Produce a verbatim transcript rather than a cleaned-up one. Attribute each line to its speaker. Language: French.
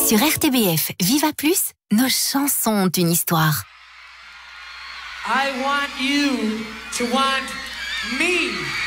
Speaker 1: Sur R T B F Viva Plus, nos chansons ont une histoire.
Speaker 2: I want you to want me.